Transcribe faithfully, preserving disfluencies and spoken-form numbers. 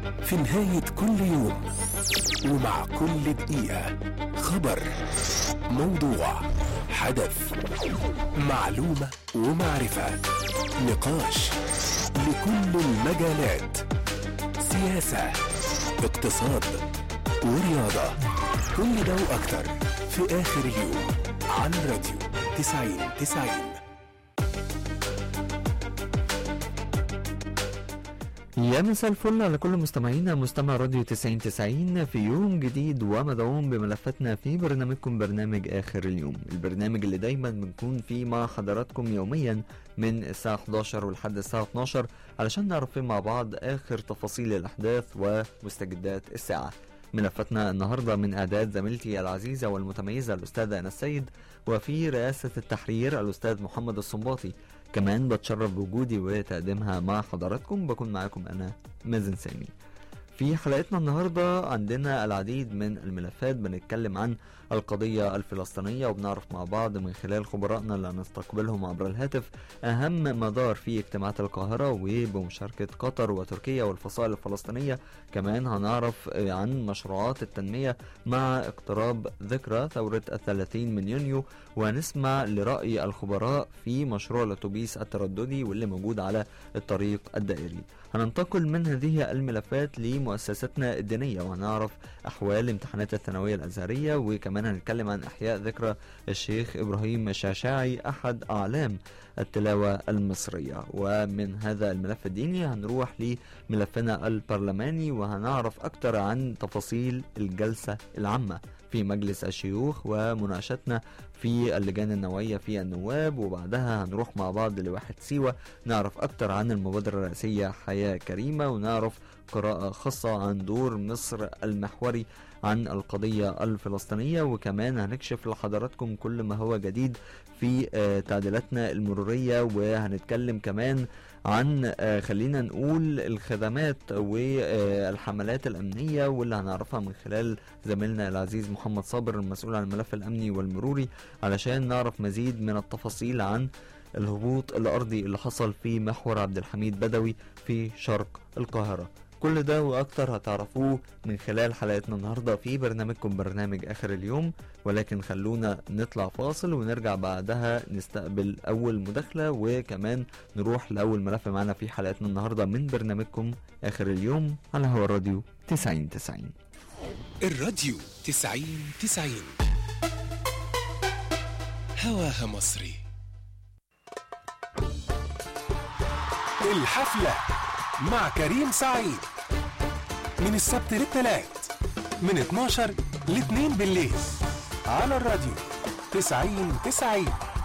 في نهاية كل يوم ومع كل دقيقة خبر، موضوع، حدث، معلومة ومعرفة، نقاش لكل المجالات، سياسة، اقتصاد ورياضة. كل ده وأكتر في آخر اليوم على راديو تسعين تسعين. يا مساء الفل على كل مستمعينا مستمع راديو تسعين تسعين في يوم جديد ومدعوم بملفاتنا في برنامجكم برنامج آخر اليوم، البرنامج اللي دايما بنكون فيه مع حضراتكم يوميا من الساعة حداشر ولحد الساعة اتناشر علشان نعرف مع بعض آخر تفاصيل الأحداث ومستجدات الساعة. ملفاتنا النهاردة من إعداد زميلتي العزيزة والمتميزة الأستاذة أنا السيد، وفي رئاسة التحرير الأستاذ محمد الصنباطي. كمان بتشرف بوجودي وتقديمها مع حضراتكم، بكون معاكم أنا مازن سامي. في حلقتنا النهاردة عندنا العديد من الملفات، بنتكلم عن القضية الفلسطينية وبنعرف مع بعض من خلال خبرائنا اللي هنستقبلهم عبر الهاتف أهم ما دار في اجتماعات القاهرة وبمشاركة قطر وتركيا والفصائل الفلسطينية. كمان هنعرف عن مشروعات التنمية مع اقتراب ذكرى ثورة الثلاثين من يونيو، وهنسمع لرأي الخبراء في مشروع الأتوبيس الترددي واللي موجود على الطريق الدائري. هننتقل من هذه الملفات لمؤسستنا الدينية وهنعرف أحوال امتحانات الثانوية الأزهرية، وكمان هنتكلم عن إحياء ذكرى الشيخ إبراهيم الشعشاعي أحد أعلام التلاوة المصرية. ومن هذا الملف الديني هنروح لملفنا البرلماني وهنعرف أكتر عن تفاصيل الجلسة العامة في مجلس الشيوخ ومناقشتنا في اللجان النوعية في النواب، وبعدها هنروح مع بعض لواحد سيوة نعرف أكتر عن المبادرة الرئاسية حياة كريمة، ونعرف قراءة خاصة عن دور مصر المحوري عن القضية الفلسطينية. وكمان هنكشف لحضراتكم كل ما هو جديد في تعديلاتنا المرورية، وهنتكلم كمان عن خلينا نقول الخدمات والحملات الأمنية واللي هنعرفها من خلال زميلنا العزيز محمد صابر المسؤول عن الملف الأمني والمروري، علشان نعرف مزيد من التفاصيل عن الهبوط الأرضي اللي حصل في محور عبد الحميد بدوي في شرق القاهرة. كل ده وأكتر هتعرفوه من خلال حلقتنا النهاردة في برنامجكم برنامج آخر اليوم، ولكن خلونا نطلع فاصل ونرجع بعدها نستقبل أول مداخلة، وكمان نروح لأول ملف معنا في حلقتنا النهاردة من برنامجكم آخر اليوم على هوا الراديو تسعين تسعين. الراديو تسعين تسعين هواها مصري. الحفلة مع كريم سعيد من السبت للثلاث من اتناشر ل اتنين بالليل على الراديو تسعين تسعين.